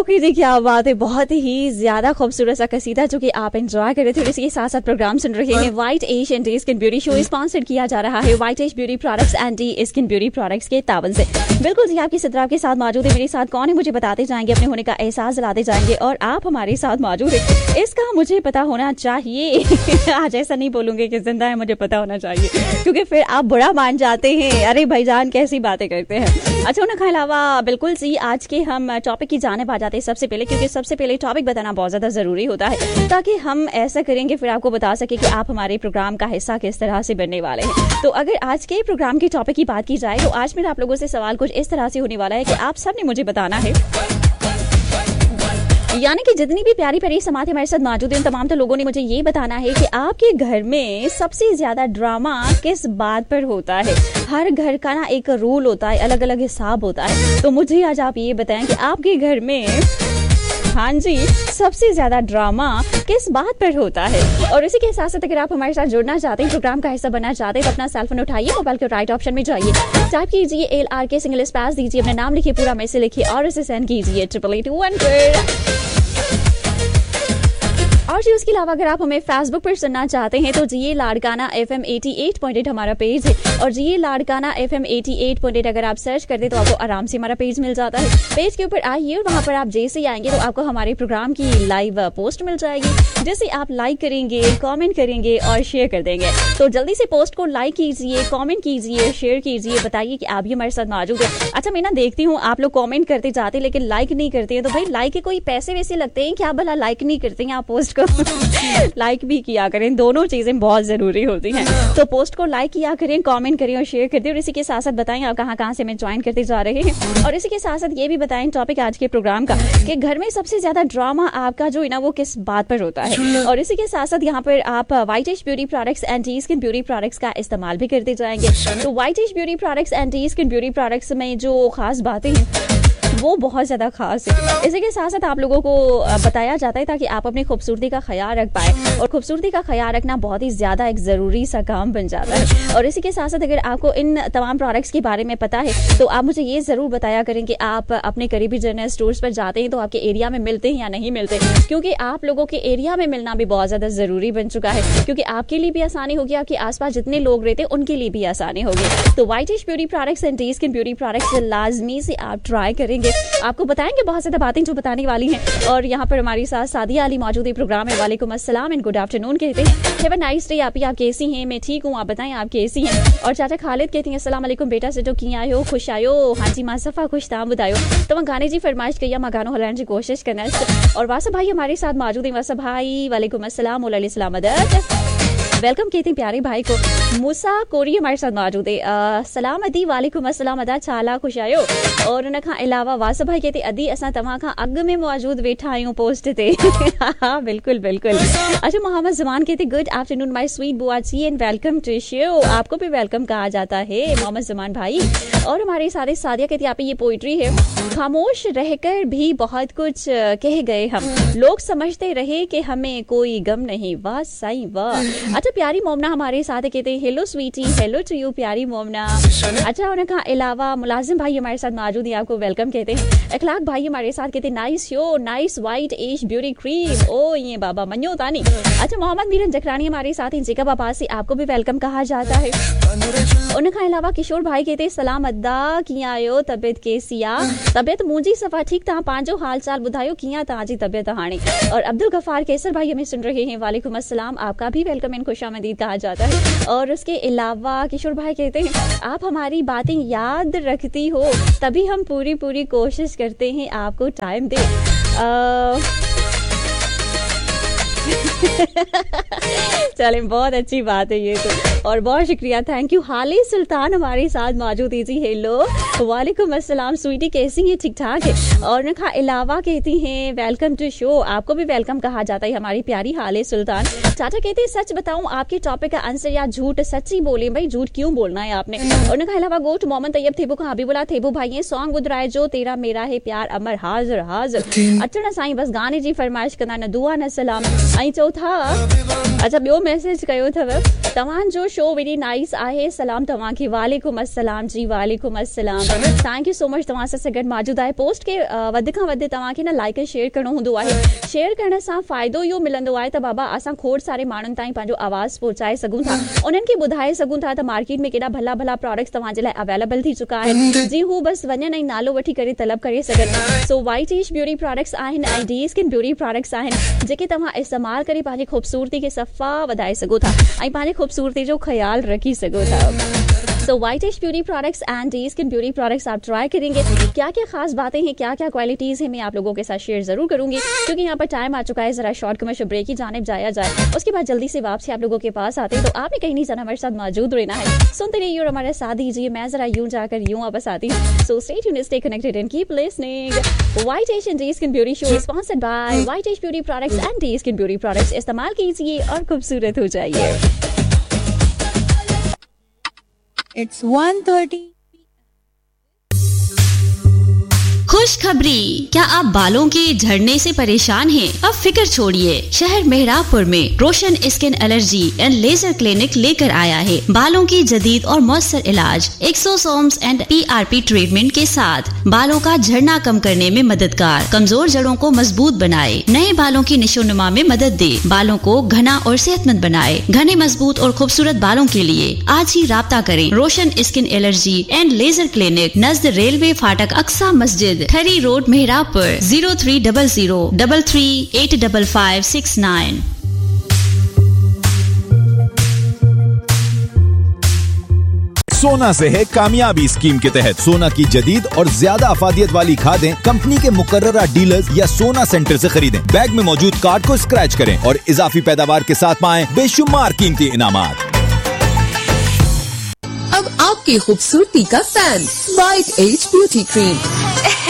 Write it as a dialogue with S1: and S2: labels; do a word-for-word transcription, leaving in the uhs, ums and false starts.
S1: Okay जी, क्या बात है, बहुत ही ज्यादा खूबसूरत सा कसीदा जो कि आप एंजॉय कर रहे थे। इसी के साथ साथ प्रोग्राम सुन रहे हैं white as and D skin beauty show, sponsored किया जा रहा है white as beauty products and D skin beauty products के तावन से। बिल्कुल जी, आपकी सिद्रा आपके साथ मौजूद है। मेरे साथ कौन है मुझे बताते जाएंगे, अपने होने का एहसास दिलाते जाएंगे और आप हमारे साथ मौजूद है इसका मुझे पता होना चाहिए। आज ऐसा नहीं बोलूंगे कि जिंदा है मुझे पता होना चाहिए, क्योंकि फिर आप बुरा मान जाते हैं। अरे भाईजान कैसी बातें करते हैं। अच्छा, उनके अलावा बिल्कुल जी, आज के हम टॉपिक की जाने आ जाते हैं सबसे पहले, क्योंकि सबसे पहले टॉपिक बताना बहुत ज्यादा जरूरी होता है, ताकि हम ऐसा करेंगे फिर आपको बता सके कि आप हमारे प्रोग्राम का हिस्सा किस तरह से बनने वाले हैं। तो अगर आज के प्रोग्राम के टॉपिक की बात की जाए तो आज मेरा आप लोगों से सवाल कुछ इस तरह से होने वाला है कि आप सबने मुझे बताना है, यानी कि जितनी भी प्यारी प्यारी समाज हमारे साथ मौजूद है उन तमाम तो लोगों ने मुझे ये बताना है कि आपके घर में सबसे ज्यादा ड्रामा किस बात पर होता है। हर घर का ना एक रूल होता है, अलग अलग हिसाब होता है। तो मुझे आज आप ये बताएं कि आपके घर में, हाँ जी, सबसे ज्यादा ड्रामा किस बात पर होता है। और इसी के साथ साथ अगर आप हमारे साथ जुड़ना चाहते हैं, प्रोग्राम का हिस्सा बनना चाहते हैं, तो अपना सेल फोन उठाइए, मोबाइल के राइट ऑप्शन में जाइए, टाइप कीजिए एल आर के सिंगल स्पेस दीजिए, अपना नाम लिखिए, पूरा मैसेज लिखिए और इसे सेंड कीजिए ट्रिपल एट वन पर। और जी उसके अलावा अगर आप हमें फेसबुक पर सुनना चाहते हैं तो जी Larkana F M eighty eight point eight हमारा पेज है, और जी Larkana F M eighty eight point eight अगर आप सर्च कर दे तो आपको आराम से हमारा पेज मिल जाता है। पेज के ऊपर आइए और वहां पर आप जैसे ही आएंगे तो आपको हमारे प्रोग्राम की लाइव पोस्ट मिल जाएगी, जिसे आप लाइक करेंगे, कमेंट करेंगे और शेयर कर देंगे। तो जल्दी से पोस्ट को लाइक कीजिए, कमेंट कीजिए, शेयर कीजिए, बताइए कि आप भी हमारे साथ मौजूद है। अच्छा, मैं ना देखती हूँ आप लोग कमेंट करते जाते लेकिन लाइक नहीं करते हैं, तो भाई लाइक के कोई पैसे वैसे लगते हैं क्या? भला लाइक नहीं करते हैं आप पोस्ट को? लाइक भी किया करें, दोनों चीजें बहुत जरूरी होती हैं। तो पोस्ट को लाइक किया करें, कमेंट करें और शेयर कर दें। और इसी के साथ साथ बताएं आप कहां कहां से हमें ज्वाइन करते जा रहे हैं, और इसी के साथ साथ ये भी बताएं टॉपिक आज के प्रोग्राम का कि घर में सबसे ज्यादा ड्रामा आपका जो है ना वो किस बात पर होता है। और इसी के साथ साथ यहाँ पर आप white as beauty products and D skin beauty products का इस्तेमाल भी करते जाएंगे। तो white as beauty products and D skin beauty products में जो खास बातें हैं वो बहुत ज्यादा खास है। इसी के साथ साथ आप लोगों को बताया जाता है ताकि आप अपनी खूबसूरती का ख्याल रख पाए, और खूबसूरती का ख्याल रखना बहुत ही ज्यादा एक जरूरी सा काम बन जाता है। और इसी के साथ साथ अगर आपको इन तमाम प्रोडक्ट्स के बारे में पता है तो आप मुझे ये जरूर बताया करें कि आप अपने करीबी जनरल स्टोर्स पर जाते हैं तो आपके एरिया में मिलते हैं या नहीं मिलते, क्योंकि आप लोगों के एरिया में मिलना भी बहुत ज्यादा जरूरी बन चुका है, क्योंकि आपके लिए भी आसानी होगी, आपके आसपास जितने लोग रहते हैं उनके लिए भी आसानी होगी। तो white as beauty products and D skin beauty products लाजमी से आप ट्राई करेंगे, आपको बताएंगे बहुत ज्यादा बातें जो बताने वाली हैं। और यहाँ पर हमारी साथ सादिया अली मौजूद है प्रोग्राम में। वालेकुम अस्सलाम एंड गुड आफ्टरनून कहते हैं। Have a nice day. आप ही आप कैसी हैं? मैं ठीक हूँ, आप बताएं आप कैसी हैं? और चाचा खालिद कहती हैं अस्सलाम वालेकुम बेटा से जो की आयो खुश आयो। हाँ जी मां सफा खुश ताम बतायो। तो वहाँ गाने जी फरमाइश करिए, मैं गानों हलाने की कोशिश करना। और वासा भाई हमारे साथ मौजूद है। वासा भाई वालेकुम अस्सलाम वेलकम कहते हैं प्यारे भाई को। मूसा कोरी हमारे साथ मौजूद है। सलाम अदी वालेकुम अस्सलाम अदा छाला खुश आयो। और उन खां अलावा वासा भाई कहते अदी असां तव्हां खां अग में मौजूद वेठा आहियूं पोस्ट ते। हाँ बिल्कुल बिल्कुल। अच्छा, मोहम्मद जमान कहते good afternoon my sweet बुआची and welcome to show. आपको भी वेलकम कहा जाता है मोहम्मद जमान भाई। और हमारे सारे सादिया कहती आप ये पोइट्री है, खामोश रहकर भी बहुत कुछ कह गए हम, लोग समझते रहे कि हमें कोई गम नहीं। वाह साईं वाह। अच्छा, प्यारी मोमना हमारे साथ कहते हैं hello Sweety, hello to you प्यारी मोमना। अच्छा, उनका अलावा मुलाजिम भाई हमारे साथ मौजूद है, आपको वेलकम कहते हैं। अखलाक भाई हमारे साथ कहते हैं nice show, nice white as beauty cream. ओ ये बाबा मन्यो तानी। अच्छा, मोहम्मद मीरन जकरानी हमारे साथ हैं जेका बाबा से, आपको भी वेलकम कहा जाता है। उनका अलावा किशोर भाई कहते हैं सलाम अद्दा किया आयो, तबियत कैसिया? तबियत मुंजी सफा ठीक था, पांचो हाल चाल बुधायो किया ताजी तबियत हाणे। और अब्दुल गफार केसर भाई हमें सुन रहे हैं, वालेकुम अस्सलाम, आपका भी वेलकम एंड खुशामदीद कहा जाता है। और उसके अलावा किशोर भाई कहते हैं आप हमारी बातें याद रखती हो, तभी हम पूरी पूरी कोशिश करते हैं आपको टाइम दे। चले, बहुत अच्छी बात है ये तो, और बहुत शुक्रिया, थैंक यू। हाली सुल्तान हमारे साथ मौजूद है जी, हेलो वालेकुम अस्सलाम स्वीटी कैसी हैं? ठीक ठाक है। और उनका अलावा कहती हैं वेलकम टू शो, आपको भी वेलकम कहा जाता है हमारी प्यारी हाले सुल्तान। चाचा कहते हैं सच बताऊं आपके टॉपिक का आंसर या झूठ? सच्ची बोले भाई, झूठ क्यों बोलना है आपने। और उनका अलावा गोट मोहम्मद तैयब थेबू का हबीबुल्ला थेबू भाई है, सॉन्ग बुधराए जो तेरा मेरा है प्यार अमर हाजिर हाजिर। अच्छा ना साईं, बस गाने जी फरमाइश करना, न दुआ न सलाम। ऐं चौथा अच्छा ॿियो मैसेज कयो अथव तव्हांजो शो वेरी नाइस आहे सलाम तव्हांखे वालेकुम अस्सलाम जी वालेकुम अस्सलाम थैंक यू सो मच तव्हां सां गॾु मौजूदु आहे पोस्ट खे वधि खां वधि तव्हांखे न लाइक ऐं शेयर करणो हूंदो आहे शेयर करण सां फ़ाइदो इहो मिलंदो आहे त बाबा असां खोड़ सारे माण्हुनि ताईं पंहिंजो आवाज़ पहुचाए सघूं था उन्हनि खे ॿुधाए सघूं था त मार्केट में केॾा भला भला प्रोडक्ट्स तव्हांजे लाइ अवेलेबल थी चुका आहिनि जीअं हू बसि वञनि ऐं नालो वठी करे तलब करे सघनि so white as beauty products आहिनि ऐं डी स्किन ब्यूटी प्रोडक्ट्स आहिनि जेके तव्हां इस्तेमालु करे पंहिंजी ख़ूबसूरती खे सफ़ा वधाए सघो था ऐं पंहिंजी ख़ूबसूरती जो ख़्याल रखी सघो था So White Age Beauty Products and D Skin Beauty Products आप ट्राई करेंगे क्या क्या खास बातें हैं क्या क्या क्वालिटीज हैं मैं आप लोगों के साथ शेयर जरूर करूंगी क्योंकि यहाँ पर टाइम आ चुका है जरा शॉर्ट कमर्शियल ब्रेक की जानिब जाया जाए उसके बाद जल्दी से वापसी आप लोगों के पास आते हैं तो आपने कहीं नहीं जाना हमारे साथ मौजूद रहना है सुनते रहिए और हमारे साथ दीजिए मैं जरा यूं जाकर यूं वापस आती हूँ so stay tuned stay connected and keep listening White Age and D Skin Beauty Show sponsored by White Age Beauty Products and D Skin Beauty Products इस्तेमाल कीजिए और खूबसूरत हो जाइए
S2: It's one thirty.
S3: खुशखबरी क्या आप बालों के झड़ने से परेशान हैं? अब फिक्र छोड़िए शहर मेहराबपुर में रोशन skin allergy and laser clinic लेकर आया है बालों की जदीद और मौसर इलाज एक्सोसोम्स एंड पीआरपी ट्रीटमेंट के साथ बालों का झड़ना कम करने में मददगार कमजोर जड़ों को मजबूत बनाए नए बालों की निशोनुमा में मदद दे बालों को घना और सेहतमंद बनाए घने मजबूत और खूबसूरत बालों के लिए आज ही राब्ता करें रोशन skin allergy and laser clinic Najd railway फाटक अक्सा मस्जिद खरी road मेहराबपुर zero three double zero double three eight double five six nine.
S4: सोना से है कामयाबी स्कीम के तहत सोना की जदीद और ज्यादा अफादियत वाली खादें कंपनी के मुकर्ररा डीलर्स या सोना सेंटर से खरीदें बैग में मौजूद कार्ड को स्क्रैच करें और इजाफी पैदावार के साथ पाएं बेशुमार कीमती इनामात।
S5: अब आपकी खूबसूरती का fan white as beauty cream